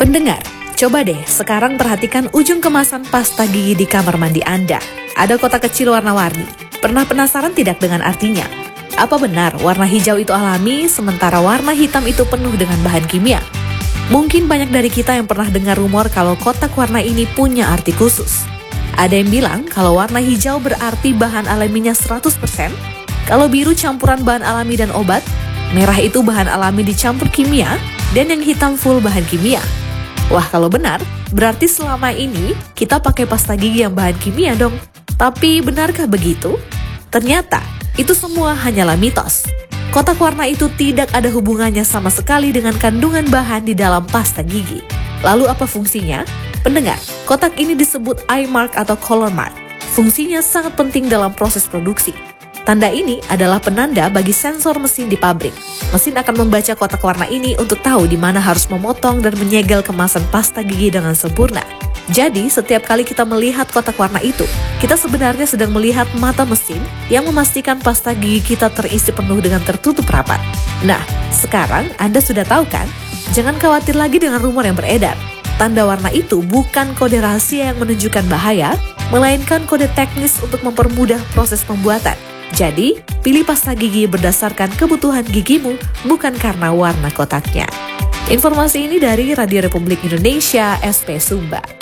Pendengar, coba deh sekarang perhatikan ujung kemasan pasta gigi di kamar mandi Anda. Ada kotak kecil warna-warni. Pernah penasaran tidak dengan artinya? Apa benar warna hijau itu alami, sementara warna hitam itu penuh dengan bahan kimia? Mungkin banyak dari kita yang pernah dengar rumor kalau kotak warna ini punya arti khusus. Ada yang bilang kalau warna hijau berarti bahan alaminya 100%, kalau biru campuran bahan alami dan obat, merah itu bahan alami dicampur kimia, dan yang hitam full bahan kimia. Wah, kalau benar, berarti selama ini kita pakai pasta gigi yang bahan kimia dong. Tapi benarkah begitu? Ternyata, itu semua hanyalah mitos. Kotak warna itu tidak ada hubungannya sama sekali dengan kandungan bahan di dalam pasta gigi. Lalu apa fungsinya? Pendengar, kotak ini disebut eye mark atau color mark. Fungsinya sangat penting dalam proses produksi. Tanda ini adalah penanda bagi sensor mesin di pabrik. Mesin akan membaca kotak warna ini untuk tahu di mana harus memotong dan menyegel kemasan pasta gigi dengan sempurna. Jadi, setiap kali kita melihat kotak warna itu, kita sebenarnya sedang melihat mata mesin yang memastikan pasta gigi kita terisi penuh dengan tertutup rapat. Nah, sekarang Anda sudah tahu kan? Jangan khawatir lagi dengan rumor yang beredar. Tanda warna itu bukan kode rahasia yang menunjukkan bahaya, melainkan kode teknis untuk mempermudah proses pembuatan. Jadi, pilih pasta gigi berdasarkan kebutuhan gigimu, bukan karena warna kotaknya. Informasi ini dari Radio Republik Indonesia, SP Sumba.